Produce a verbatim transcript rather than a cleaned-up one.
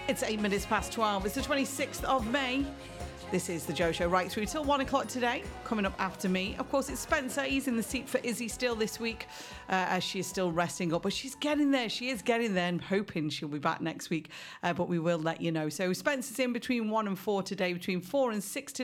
It's eight minutes past twelve. It's the twenty-sixth of May. This is the Joe Show right through till one o'clock today. Coming up after me, of course, it's Spencer. He's in the seat for Izzy still this week uh, as she is still resting up. But she's getting there. She is getting there. I'm hoping she'll be back next week. Uh, but we will let you know. So Spencer's in between one and four today, between four and six today.